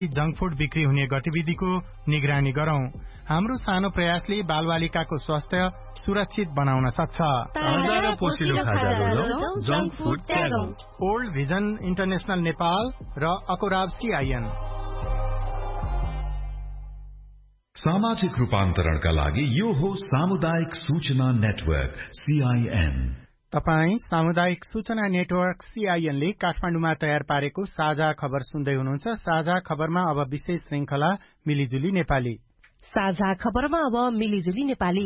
Junk food बिक्री हुने गतिविधिको निगरानी गरौं। हाम्रो सानो प्रयासले बालबालिकाको स्वास्थ्य सुरक्षित बनाउन सक्छ। ओल्ड भिजन इन्टरनेशनल नेपाल र अकोराब CIN। सामाजिक रूपान्तरणका लागि यो हो सामुदायिक सूचना नेटवर्क CIN। तपाई सामुदायिक सूचना नेटवर्क CIN ले काठमाडौँमा तयार पारेको साझा खबर सुन्दै हुनुहुन्छ। साझा खबरमा अब विशेष श्रृंखला मिलिजुली नेपाली। साझा खबरमा अब मिलिजुली नेपाली।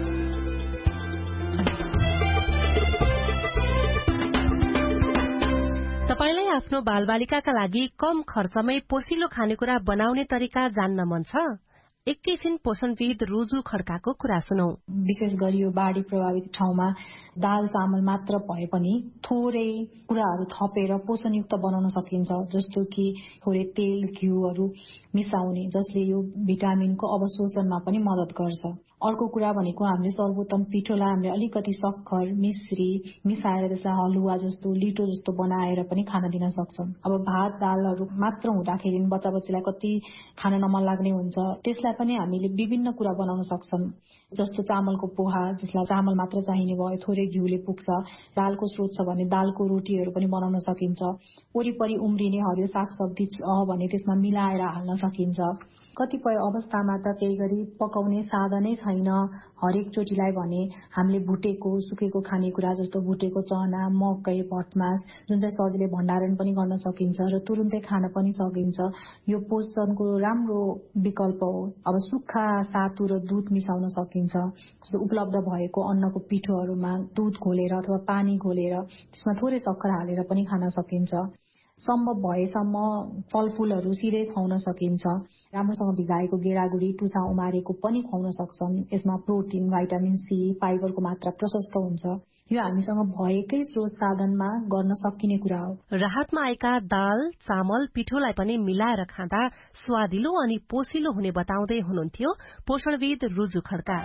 तपाईलाई आफ्नो बालबालिकाका लागि कम खर्चमै पोसिलो खानेकुरा बनाउने तरिका जान्न मन छ? एकैछिन पोषणविद रुजु खड्काको कुरा सुनौ। विशेष गरी यो बाढी प्रभावित ठाउँमा दाल चामल मात्र भए पनि थोरै कुराहरू थपेर पोषणयुक्त बनाउन सकिन्छ, जस्तो कि थोरै तेल घिउहरू मिसाउने, जसले यो भिटामिनको अवशोषणमा पनि मद्दत गर्छ। अर्को कुरा भनेको हामीले सर्वोत्तम पिठोलाई हामीले अलिकति सक्खर मिश्री मिसाएर त्यसलाई हलुवा जस्तो लिटो जस्तो बनाएर पनि खान दिन सक्छौं। अब भात दालहरू मात्र हुँदाखेरि बच्चा बच्चीलाई कति खान नमन लाग्ने हुन्छ, त्यसलाई पनि हामीले विभिन्न कुरा बनाउन सक्छौं। जस्तो चामलको पोहा, जसलाई चामल मात्र चाहिने भयो, थोरै घिउले पुग्छ। दालको स्रोत छ भने दालको रोटीहरू पनि बनाउन सकिन्छ। वरिपरि उम्रिने हरियो सागसब्जी छ भने त्यसमा मिलाएर हाल्न सकिन्छ। कतिपय अवस्थामा त केही गरी पकाउने साधनै छैन, हरेक चोटीलाई भने हामीले भुटेको सुकेको खानेकुरा जस्तो भुटेको चना, मकै, भटमास जुन चाहिँ सजिलै भण्डारण पनि गर्न सकिन्छ र तुरुन्तै खान पनि सकिन्छ। यो पोषणको राम्रो विकल्प हो। अब सुक्खा सातु र दूध मिसाउन सकिन्छ। उपलब्ध भएको अन्नको पिठोहरूमा दूध घोलेर अथवा पानी घोलेर त्यसमा थोरै सक्खर हालेर पनि खान सकिन्छ। सम्भव भएसम्म फलफूलहरू सिधै खुवाउन सकिन्छ। राम्रोसँग भिजाएको गेडागुडी टुसा उमारेको पनि खुवाउन सक्छन्। यसमा प्रोटिन, भाइटामिन सी, फाइबरको मात्रा प्रशस्त हुन्छ। यो हामीसँग भएकै स्रोत साधनमा गर्न सकिने कुरा हो। राहतमा आएका दाल चामल पिठोलाई पनि मिलाएर खाँदा स्वादिलो अनि पोसिलो हुने बताउँदै हुनुहुन्थ्यो पोषणविद रुजु खड्का।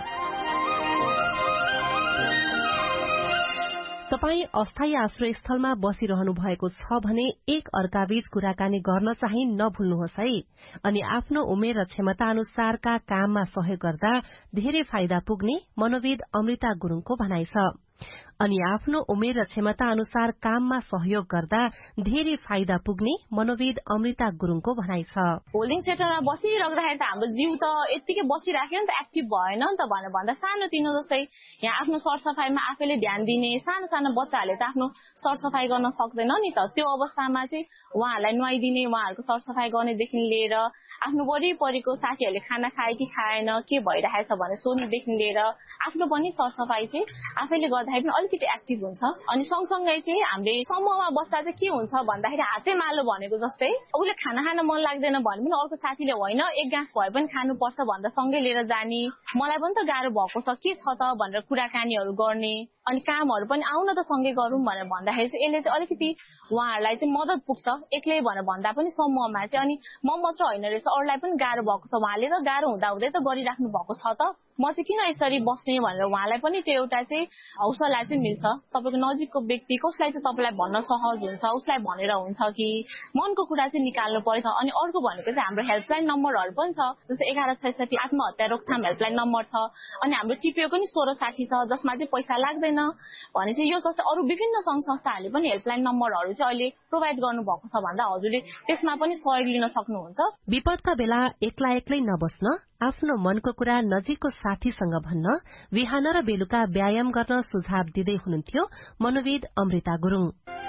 तपाई अस्थायी आश्रय स्थलमा बसिरहनु भएको छ भने एक अर्काबीच कुराकानी गर्न चाहिँ नभुल्नुहोस् है। अनि आफ्नो उमेर र क्षमता अनुसारका काममा सहयोग गर्दा धेरै फाइदा पुग्ने मनोविद अमृता गुरुङको भनाइ छ। अनि आफ्नो उमेर र क्षमता अनुसार काममा सहयोग गर्दा धेरै फाइदा पुग्ने मनोविद अमृता गुरुङको भनाइ छ। होल्डिङ सेक्टरमा बसिराख्दाखेरि त हाम्रो जिउ त यत्तिकै बसिराख्यो नि त, एक्टिभ भएन नि त भनेर भन्दा सानो तिनो जस्तै यहाँ आफ्नो सरसफाइमा आफैले ध्यान दिने सानो सानो बच्चाहरूले त आफ्नो सरसफाइ गर्न सक्दैन नि त। त्यो अवस्थामा चाहिँ उहाँहरूलाई नुहाइदिने, उहाँहरूको सरसफाइ गर्नेदेखि लिएर आफ्नो वरिपरिको साथीहरूले खाना खाए कि खाएन, के भइरहेछ भनेर सोध्नेदेखि लिएर आफ्नो पनि सरसफाइ चाहिँ आफैले गर्दाखेरि पनि अलिकति एक्टिभ हुन्छ। अनि सँगसँगै चाहिँ हामीले समूहमा बस्दा चाहिँ के हुन्छ भन्दाखेरि हाते मालो भनेको जस्तै उसले खाना खान मन लाग्दैन भने पनि अर्को साथीले होइन एक गाँस भए पनि खानुपर्छ भन्दा सँगै लिएर जाने, मलाई पनि त गाह्रो भएको छ के छ त भनेर कुराकानीहरू गर्ने, अनि कामहरू पनि आउन त सँगै गरौँ भनेर भन्दाखेरि चाहिँ यसले चाहिँ अलिकति उहाँहरूलाई चाहिँ मद्दत पुग्छ। एक्लै भनेर भन्दा पनि समूहमा चाहिँ अनि म मात्र होइन रहेछ अरूलाई पनि गाह्रो भएको छ, उहाँले त गाह्रो हुँदा हुँदै त गरिराख्नु भएको छ त, म चाहिँ किन यसरी बस्ने भनेर उहाँलाई पनि त्यो एउटा चाहिँ हौसला चाहिँ मिल्छ। तपाईँको नजिकको व्यक्ति कसलाई चाहिँ तपाईँलाई भन्न सहज हुन्छ, उसलाई भनेर हुन्छ कि मनको कुरा चाहिँ निकाल्नु पर्छ। अनि अर्को भनेको चाहिँ हाम्रो हेल्पलाइन नम्बरहरू पनि छ, जस्तै 1166 आत्महत्या रोकथाम हेल्पलाइन नम्बर छ। अनि हाम्रो टिपिओको नि 1660 छ, जसमा चाहिँ पैसा लाग्दैन भने चाहिँ यो जस्तै अरू विभिन्न सङ्घ संस्थाहरूले पनि हेल्पलाइन नम्बरहरू चाहिँ अहिले प्रोभाइड गर्नुभएको छ भन्दा हजुरले त्यसमा पनि सहयोग लिन सक्नुहुन्छ। विपदका बेला एक्लै नबस्न, आफ्नो मनको कुरा नजिकको साथीसँग भन्न, बिहान र बेलुका व्यायाम गर्न सुझाव दिँदै हुनुहुन्थ्यो मनोविद अमृता गुरुङ।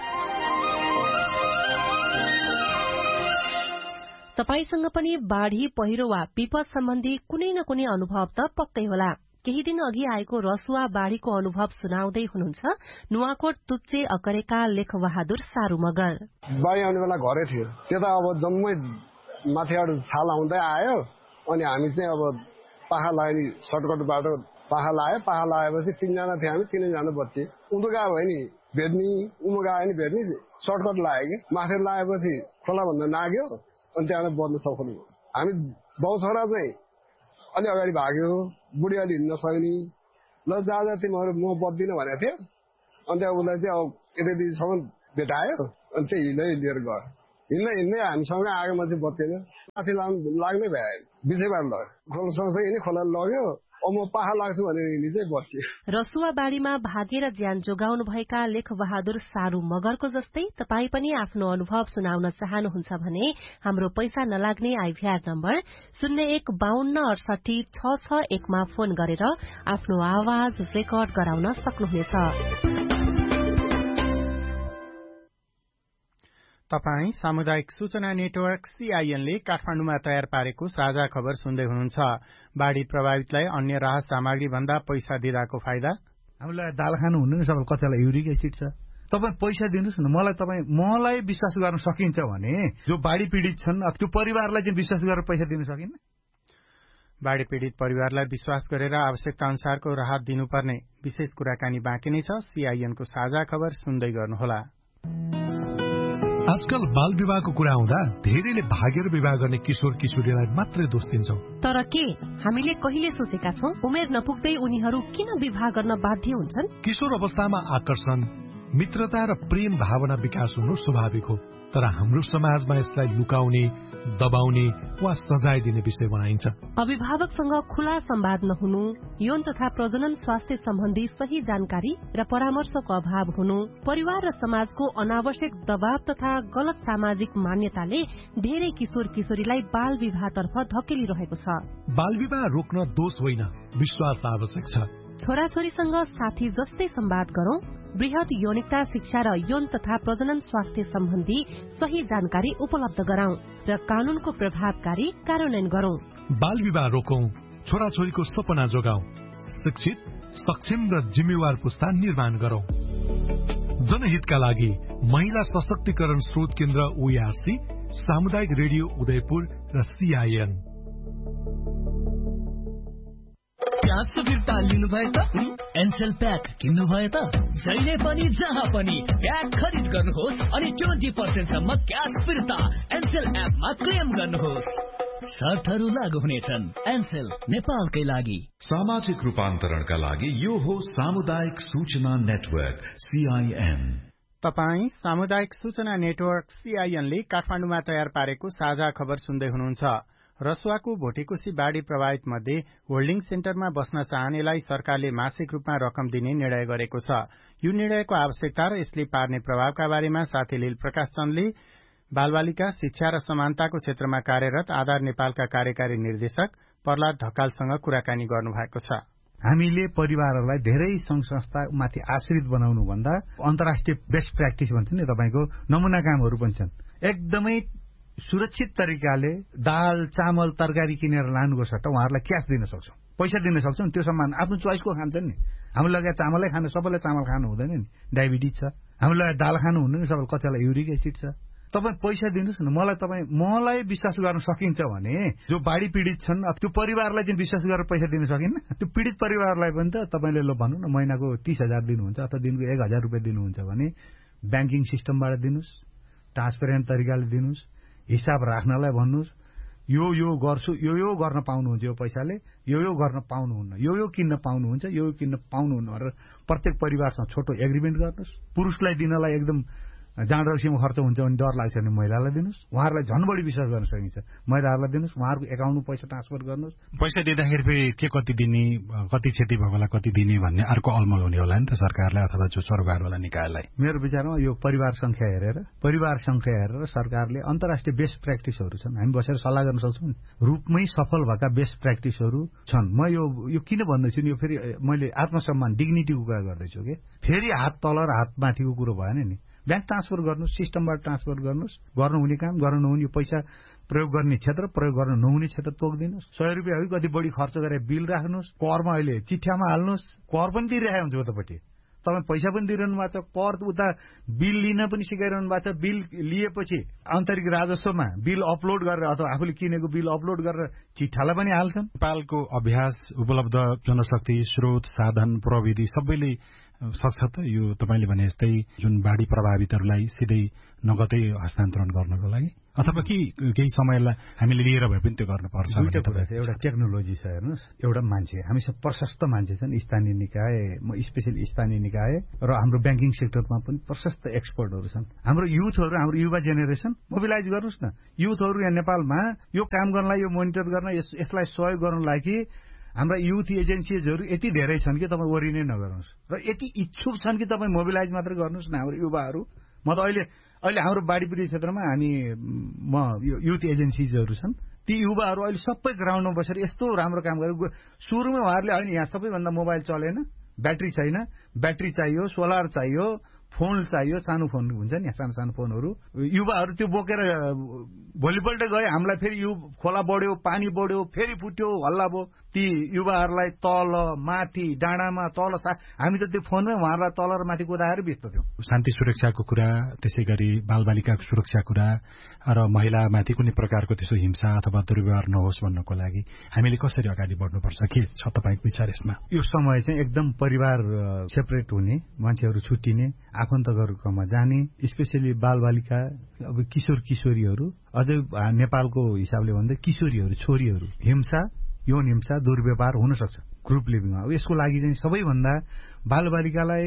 तपाईसँग पनि बाढ़ी पहिरो वा विपद सम्बन्धी कुनै न कुनै अनुभव त पक्कै होला। केही दिन अघि आएको रसुवा बाढ़ीको अनुभव सुनाउँदै हुनुहुन्छ नुवाकोट तुप्चे अकरेका लेखबहादुर सारू मगर। बाढ़ी आउने बेला घरै थियो, त्यता अब जम्मै माथिबाट छाल आउँदै आयो। अनि हामी चाहिँ अब पाखा लाग्यो, सर्टकट बाटो पाखा लाग्यो। पाखा लागेपछि 3 जना थियौँ, हामी 3 जना बच्चे उम्मुका भयो नि भेट्ने, उम्मुका आयो नि भेट्ने, सर्टकट लाग्यो कि माथि लागेपछि खोला भन्दा नाग्यो। अनि त्यहाँबाट बच्न सफल भयो। हामी बाउ छोरा चाहिँ अलि अगाडि भाग्यो, बुढी अलि हिँड्न सक्ने, ल जा तिमीहरू म बच्दिनँ भनेको थियो। अनि त्यहाँ उसलाई चाहिँ अब यतिसम्म भेटायो, अनि चाहिँ हिँडेर लिएर गयो। हिँड्दै हामीसँगै आएको मान्छे बचेन, माथि लाग्नै भयो, बिचैबाट लग्यो, खोला सँगसँगै यिनी खोला लग्यो, म पाखा लाग्छु भनेर यिनी चाहिँ बच्यो। रसुवाबारीमा भागेर ज्यान जोगाउनु भएका लेखबहादुर सारू मगरको जस्तै तपाई पनि आफ्नो अनुभव सुनाउन चाहनुहुन्छ भने हाम्रो पैसा नलाग्ने आइभीआर नम्बर 0152686661 मा फोन गरेर आफ्नो आवाज रेकर्ड गराउन सक्नुहुनेछ। तपाई सामुदायिक सूचना नेटवर्क CIN ले काठमाडौँमा तयार पारेको साझा खबर सुन्दै हुनुहुन्छ। बाढ़ी प्रभावितलाई अन्य राहत सामग्री भन्दा पैसा दिँदाको फाइदा। हामीलाई दाल खानु हुँदैन, सबैलाई कतिलाई युरिक एसिड छ, तपाईँ पैसा दिनुहोस् न मलाई विश्वास गर्न सकिन्छ भने जो बाढ़ी पीड़ित छन् त्यो परिवारलाई चाहिँ विश्वास गरेर पैसा दिन सकिन्न। बाढ़ी पीड़ित परिवारलाई विश्वास गरेर आवश्यकता अनुसारको राहत दिनुपर्ने विशेष कुराकानी बाँकी नै छ। CIN को साझा खबर सुन्दै गर्नुहोला। आजकल बाल विवाहको कुरा आउँदा धेरैले भागेर विवाह गर्ने किशोर किशोरीलाई मात्रै दोष दिन्छौं। तर के हामीले कहिले सोचेका छौं उमेर नपुग्दै उनीहरू किन विवाह गर्न बाध्य हुन्छन्? किशोर अवस्थामा आकर्षण, मित्रता र प्रेम भावना विकास हुनु स्वाभाविक हो, तर हाम्रो समाजमा यसलाई लुकाउने, दबाउने वा सजाय दिने विषय बनाइन्छ। अभिभावकसँग खुला संवाद नहुनु, यौन तथा प्रजनन स्वास्थ्य सम्बन्धी सही जानकारी र परामर्शको अभाव हुनु, परिवार र समाजको अनावश्यक दबाव तथा गलत सामाजिक मान्यताले धेरै किशोर किशोरीलाई बाल विवाहतर्फ धकेलिरहेको छ। बाल विवाह रोक्न दोष होइन, विश्वास आवश्यक छ। छोराछोरीसँग साथी जस्तै संवाद गरौं, वृहत यौनिकता शिक्षा र यौन तथा प्रजनन स्वास्थ्य सम्बन्धी सही जानकारी उपलब्ध गराउँ र कानूनको प्रभावकारी कार्यान्वयन गरौं। बाल विवाह रोकौं, छोराछोरीको सपना जोगाउँ, शिक्षित, सक्षम र जिम्मेवार पुस्ता निर्माण गरौं। जनहितका लागि महिला सशक्तिकरण स्रोत केन्द्र OARC, सामुदायिक रेडियो उदयपुर र CIN। फिर्ता लिनु भयो त एनसेल प्याक किन्नु भयो त जहिले पनि जहाँ पनि प्याक खरिद गर्नुहोस् अनि 20% सम्म क्याश फिर्ता एनसेल एपमा क्लेम गर्नुहोस्। शर्तहरू लागू हुनेछन्। एनसेल नेपालकै लागि। सामाजिक रूपान्तरणका लागि यो हो सामुदायिक सूचना नेटवर्क CIN। तपाई सामुदायिक सूचना नेटवर्क CIN ले काठमाडौँमा तयार पारेको साझा खबर सुन्दै हुनुहुन्छ। रसुवाको भोटेकोशी बाढ़ी प्रभावित मध्ये होल्डिङ सेन्टरमा बस्न चाहनेलाई सरकारले मासिक रूपमा रकम दिने निर्णय गरेको छ। यो निर्णयको आवश्यकता र यसले पार्ने प्रभावका बारेमा साथी लील प्रकाश चन्दले बालबालिका शिक्षा र समानताको क्षेत्रमा कार्यरत आधार नेपालका कार्यकारी निर्देशक प्रहलाद ढकालसँग कुराकानी गर्नुभएको छ। हामीले परिवारहरूलाई धेरै संघ संस्थामाथि आश्रित बनाउनु भन्दा अन्तर्राष्ट्रिय बेस्ट प्र्याक्टिस भन्छ नि, तपाईँको नमुना कामहरू पनि छन्। एकदमै सुरक्षित तरिकाले दाल चामल तरकारी किनेर लानुको सट्टा उहाँहरूलाई क्यास दिन सक्छौं, पैसा दिन सक्छौं। त्यो सम्मान आफ्नो चोइसको खान्छन् नि। हाम्रो लगाए चामलै खानु, सबैलाई चामल खानु हुँदैन नि, डायबिटिज छ। हाम्रो लगाए दाल खानु हुँदैन, सबैलाई कतिलाई युरिक एसिड छ। तपाईँ पैसा दिनुहोस् न मलाई विश्वास गर्न सकिन्छ भने जो बाढ़ी पीड़ित छन् त्यो परिवारलाई चाहिँ विश्वास गरेर पैसा दिन सकिन्न। त्यो पीड़ित परिवारलाई पनि त तपाईँले ल भन्नु न महिनाको 30,000 दिनुहुन्छ अथवा दिनको 1,000 रुपियाँ दिनुहुन्छ भने ब्याङ्किङ सिस्टमबाट दिनुहोस्, ट्रान्सपेरेन्ट तरिकाले दिनुहोस्, हिसाब राख्नलाई भन्नुहोस्, यो गर्छु, यो गर्न पाउनुहुन्छ, यो पैसाले यो गर्न पाउनुहुन्न, यो किन्न पाउनुहुन्छ, यो किन्न पाउनुहुन्न भनेर प्रत्येक परिवारसँग छोटो एग्रिमेन्ट गर्नुहोस्। पुरुषलाई दिनलाई एकदम जाँड रक्सीमा खर्च हुन्छ भने डर लाग्छ भने महिलालाई दिनुहोस्, उहाँहरूलाई झन् बढी विश्वास गर्न सकिन्छ। महिलाहरूलाई दिनुहोस्, उहाँहरूको एकाउन्टमा पैसा ट्रान्सफर गर्नुहोस्। पैसा दिँदाखेरि फेरि के कति दिने, कति क्षति भएकोलाई कति दिने भन्ने अर्को अलमल हुने होला नि त सरकारलाई अथवा जो सरोकारवाला निकायलाई। मेरो विचारमा यो परिवार संख्या हेरेर सरकारले अन्तर्राष्ट्रिय बेस्ट प्र्याक्टिसहरू छन्, हामी बसेर सल्लाह गर्न सक्छौँ। रूपमै सफल भएका बेस्ट प्र्याक्टिसहरू छन्। म यो किन भन्दैछु नि, यो फेरि मैले आत्मसम्मान डिग्निटीको कुरा गर्दैछु कि फेरि हात तल र हात माथिको कुरो भएन नि। ब्याङ्क ट्रान्सफर गर्नुहोस्, सिस्टमबाट ट्रान्सफर गर्नुहोस्, गर्नुहुने काम गर्न नहुने पैसा प्रयोग गर्ने क्षेत्र, प्रयोग गर्न नहुने क्षेत्र तोकिदिनुहोस्। 100 रुपियाँ हो कति बढी खर्च गरेर बिल राख्नुहोस्, करमा अहिले चिठ्यामा हाल्नुहोस्, कर पनि दिइरहेको हुन्छ उतापट्टि, तपाईँ पैसा पनि दिइरहनु भएको छ, कर उता बिल लिन पनि सिकाइरहनु भएको छ। बिल लिएपछि आन्तरिक राजस्वमा बिल अपलोड गरेर अथवा आफूले किनेको बिल अपलोड गरेर चिठालाई पनि हाल्छन्। नेपालको अभ्यास, उपलब्ध जनशक्ति, स्रोत, साधन, प्रविधि सबैले सक्छ त यो तपाईले भने जस्तै जुन बाढी प्रभावितहरूलाई सिधै नगदै हस्तान्तरण गर्नको लागि अथवा केही समयलाई हामीले लिएर भए पनि त्यो गर्नुपर्छ? एउटा टेक्नोलोजी छ हेर्नुहोस्, एउटा मान्छे हामी सब प्रशस्त मान्छे छन्, स्थानीय निकाय, स्पेशली स्थानीय निकाय र हाम्रो ब्याङ्किङ सेक्टरमा पनि प्रशस्त एक्सपर्टहरू छन्। हाम्रो युथहरू, हाम्रो युवा जेनेरेसन मोबिलाइज गर्नुहोस् न। युथहरू यहाँ नेपालमा यो काम गर्नलाई, यो मोनिटर गर्न, यसलाई सहयोग गर्नलाई कि हाम्रा युथ एजेन्सीजहरू यति धेरै छन् कि तपाईँ वरि नै नगर्नुहोस् र यति इच्छुक छन् कि तपाईँ मोबिलाइज मात्र गर्नुहोस् न हाम्रो युवाहरू। म त अहिले हाम्रो बाढी पीडित क्षेत्रमा युथ एजेन्सीजहरू छन्, ती युवाहरू अहिले सबै ग्राउन्डमा बसेर यस्तो राम्रो काम गरेको। सुरुमा उहाँहरूले होइन यहाँ सबैभन्दा मोबाइल चलेन, ब्याट्री छैन, ब्याट्री चाहियो, सोलर चाहियो, फोन चाहियो, सानो फोन हुन्छ नि सानो फोनहरू। युवाहरू त्यो बोकेर भोलिपल्ट गए, हामीलाई फेरि खोला बढ्यो, पानी बढ्यो, फेरि फुट्यो, हल्ला भयो। ती युवाहरूलाई तल माथि डाँडामा तल हामी त त्यो फोनमै उहाँहरूलाई तल र माथि कुदाएर बित्थ्यौँ। शान्ति सुरक्षाको कुरा, त्यसै गरी बालबालिकाको सुरक्षा कुरा र महिलामाथि कुनै प्रकारको त्यसो हिंसा अथवा दुर्व्यवहार नहोस् भन्नको लागि हामीले कसरी अगाडि बढ्नुपर्छ? के छ तपाईँको विचार यसमा? यो समय चाहिँ एकदम परिवार सेपरेट हुने, मान्छेहरू छुट्टिने, आफन्तहरूकोमा जाने, स्पेसली बालबालिका, अब किशोर किशोरीहरू, अझै नेपालको हिसाबले भन्दा किशोरीहरू, छोरीहरू हिंसा, यौन हिंसा, दुर्व्यवहार हुन सक्छ ग्रुप लिभिङमा। अब यसको लागि चाहिँ सबैभन्दा बालबालिकालाई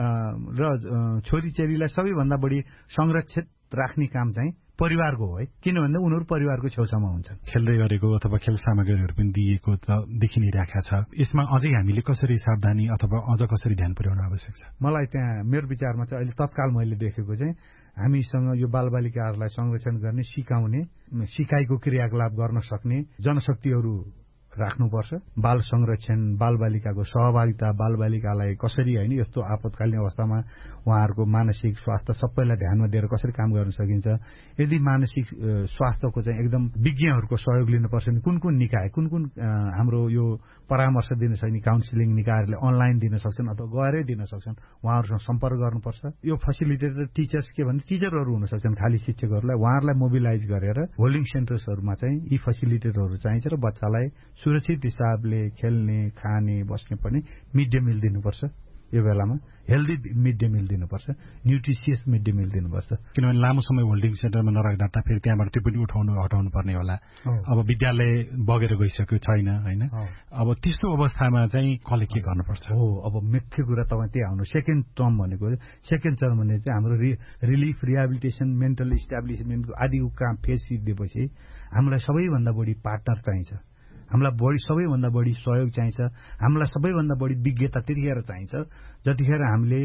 र छोरीचेलीलाई सबैभन्दा बढी संरक्षित राख्ने काम चाहिँ परिवारको हो है, किनभने उनीहरू परिवारको छेउछाउमा हुन्छन्। खेल्दै गरेको अथवा खेल सामग्रीहरू पनि दिएको त देखि नै राखेको छ। यसमा अझै हामीले कसरी सावधानी अथवा अझ कसरी ध्यान पुर्याउन आवश्यक छ? मलाई त्यहाँ मेरो विचारमा चाहिँ अहिले तत्काल मैले देखेको चाहिँ हामीसँग यो बालबालिकाहरूलाई संरक्षण गर्ने, सिकाउने, सिकाइको क्रियाकलाप गर्न सक्ने जनशक्तिहरू राख्नुपर्छ। बाल संरक्षण, बालबालिकाको सहभागिता, बालबालिकालाई कसरी होइन यस्तो आपतकालीन अवस्थामा उहाँहरूको मानसिक स्वास्थ्य सबैलाई ध्यानमा दिएर कसरी काम गर्न सकिन्छ। यदि मानसिक स्वास्थ्यको चाहिँ एकदम विज्ञहरूको सहयोग लिनुपर्छ भने कुन निकाय, कुन हाम्रो यो परामर्श दिन सक्ने काउन्सिलिङ निकायहरूले अनलाइन दिन सक्छन् अथवा गएरै दिन सक्छन्, उहाँहरूसँग सम्पर्क गर्नुपर्छ। यो फेसिलिटेटर टिचर्स के भने टिचरहरू हुन सक्छन्, खाली शिक्षकहरूलाई, उहाँहरूलाई मोबिलाइज गरेर होल्डिङ सेन्टर्सहरूमा चाहिँ यी फेसिलिटेटरहरू चाहिन्छ र बच्चालाई सुरक्षित हिसाबले खेल्ने, खाने, बस्ने पनि मिड डे मिल दिनुपर्छ। यो बेलामा हेल्दी मिड डे मिल दिनुपर्छ, न्युट्रिसियस मिड डे मिल दिनुपर्छ। किनभने लामो समय होल्डिङ सेन्टरमा नराख्दा फेरि त्यहाँबाट त्यो पनि हटाउनु पर्ने होला। अब विद्यालय बगेर गइसक्यो छैन होइन, अब त्यस्तो अवस्थामा चाहिँ कसले के गर्नुपर्छ? अब मुख्य कुरा तपाईँ त्यही आउनु। सेकेन्ड टर्म भनेको, सेकेन्ड टर्म भने चाहिँ हाम्रो रिलिफ, रिहेबिलिटेसन, मेन्टल इस्टाब्लिसमेन्टको आदिको काम फेज सिद्धिएपछि हामीलाई सबैभन्दा बढी पार्टनर चाहिन्छ, हामीलाई सबैभन्दा बढी सहयोग चाहिन्छ, हामीलाई सबैभन्दा बढी विज्ञता त्यतिखेर चाहिन्छ जतिखेर हामीले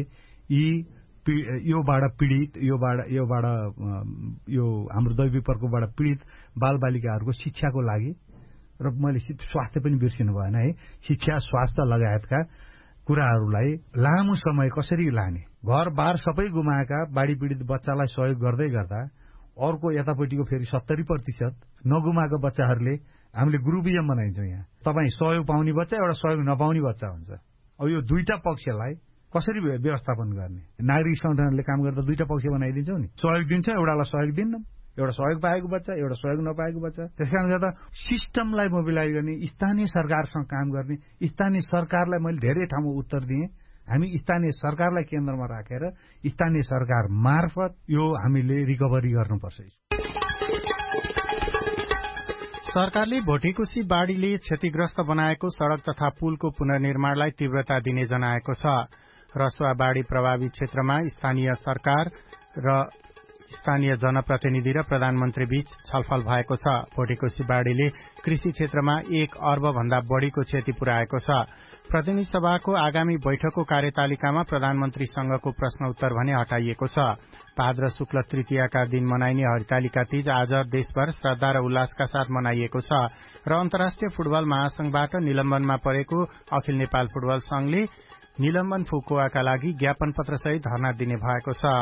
योबाट पीडित, यो हाम्रो दैवी प्रकोपबाट पीडित बालबालिकाहरूको शिक्षाको लागि, र मैले स्वास्थ्य पनि बिर्सिनु भएन है, शिक्षा, स्वास्थ्य लगायतका कुराहरूलाई लामो समय कसरी लाने, घरबार सबै गुमाएका बाढी पीडित बच्चालाई सहयोग गर्दै गर्दा अर्को यतापट्टिको फेरि 70% नगुमाएको बच्चाहरूले हामीले ग्रुपिजम बनाइन्छौँ। यहाँ तपाईँ सहयोग पाउने बच्चा, एउटा सहयोग नपाउने बच्चा हुन्छ। अब यो दुईटा पक्षलाई कसरी व्यवस्थापन गर्ने? नागरिक संगठनले काम गर्दा दुईटा पक्ष बनाइदिन्छौँ नि, सहयोग दिन्छ, एउटालाई सहयोग दिन्न, एउटा सहयोग पाएको बच्चा, एउटा सहयोग नपाएको बच्चा। त्यसकारण गर्दा सिस्टमलाई मोबिलाइज गर्ने, स्थानीय सरकारसँग काम गर्ने। स्थानीय सरकारलाई मैले धेरै ठाउँमा उत्तर दिएँ, हामी स्थानीय सरकारलाई केन्द्रमा राखेर स्थानीय सरकार मार्फत यो हामीले रिकभरी गर्नुपर्छ। सरकारले भोटेकोशी बाढीले क्षतिग्रस्त बनाएको सड़क तथा पुलको पुनर्निर्माणलाई तीव्रता दिने जनाएको छ। रसुवा बाढी प्रभावित क्षेत्रमा स्थानीय सरकार र स्थानीय जनप्रतिनिधि र प्रधानमन्त्री बीच छलफल भएको छ। भोटेकोशी बाढीले कृषि क्षेत्रमा 1 अर्ब भन्दा बढ़ीको क्षति पुर्याएको छ। प्रतिनिधि सभाको आगामी बैठकको कार्यतालिकामा प्रधानमन्त्रीसँगको प्रश्न उत्तर भने हटाइएको छ। भाद्र शुक्ल तृतीयाका दिन मनाइने हरितालिका तीज आज देशभर श्रद्धा र उल्लासका साथ मनाइएको छ र अन्तर्राष्ट्रिय फुटबल महासंघबाट निलम्बनमा परेको अखिल नेपाल फुटबल संघले निलम्बन फुकुवाका लागि ज्ञापन पत्र सहित धरना दिने भएको छ।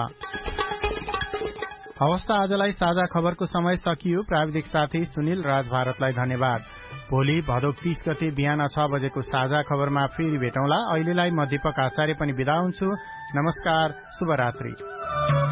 हवस् त आजलाई साझा खबरको समय सकियो। प्राविधिक साथी सुनिल राज भारतलाई धन्यवाद। भोलि भदौ 30 गते बिहान 6 बजेको साझा खबरमा फेरि भेटौँला। अहिलेलाई म दीपक आचार्य पनि बिदा हुन्छु। नमस्कार, शुभरात्रि।